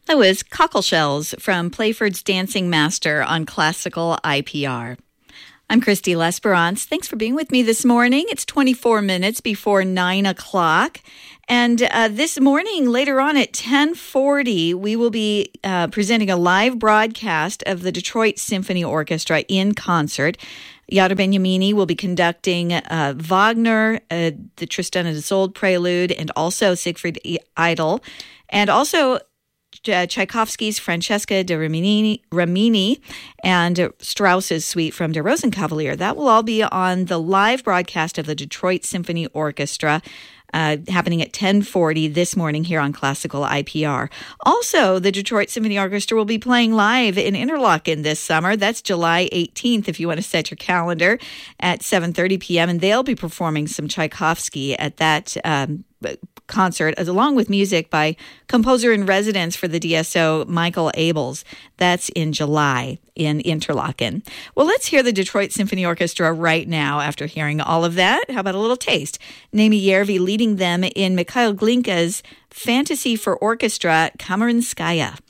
That was Cockleshells from Playford's Dancing Master on Classical IPR. I'm Christy L'Esperance. Thanks for being with me this morning. It's 24 minutes before 9 o'clock. And this morning, later on at 10:40, we will be presenting a live broadcast of the Detroit Symphony Orchestra in concert. Yadar Ben-Yamini will be conducting Wagner, the Tristan and Isolde Prelude, and also Siegfried Idle, and also Tchaikovsky's Francesca de Rimini and Strauss's Suite from Der Rosenkavalier. That will all be on the live broadcast of the Detroit Symphony Orchestra, happening at 10:40 this morning here on Classical IPR. Also, the Detroit Symphony Orchestra will be playing live in Interlochen this summer. That's July 18th, if you want to set your calendar, at 7:30 p.m., and they'll be performing some Tchaikovsky at that concert, along with music by composer in residence for the DSO, Michael Abels. That's in July in Interlochen. Well, let's hear the Detroit Symphony Orchestra right now after hearing all of that. How about a little taste? Naimi Järvi leading them in Mikhail Glinka's Fantasy for Orchestra, Kameranskaya.